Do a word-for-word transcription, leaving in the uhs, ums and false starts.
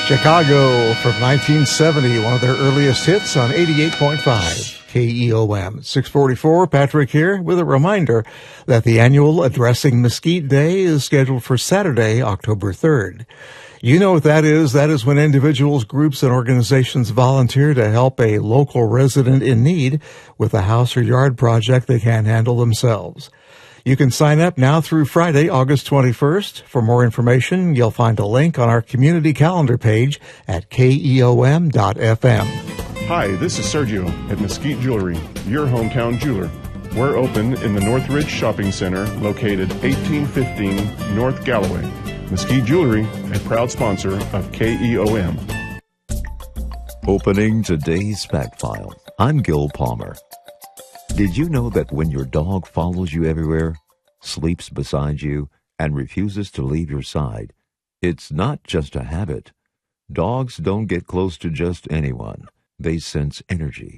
Chicago from nineteen seventy, one of their earliest hits on eighty-eight point five K E O M. six forty-four, Patrick here with a reminder that the annual Addressing Mesquite Day is scheduled for Saturday, October third. You know what that is. That is when individuals, groups, and organizations volunteer to help a local resident in need with a house or yard project they can't handle themselves. You can sign up now through Friday, August twenty-first. For more information, you'll find a link on our community calendar page at K E O M dot F M. Hi, this is Sergio at Mesquite Jewelry, your hometown jeweler. We're open in the Northridge Shopping Center, located eighteen fifteen North Galloway. Mesquite Jewelry, a proud sponsor of K E O M. Opening today's Fact File, I'm Gil Palmer. Did you know that when your dog follows you everywhere, sleeps beside you, and refuses to leave your side, it's not just a habit? Dogs don't get close to just anyone. They sense energy.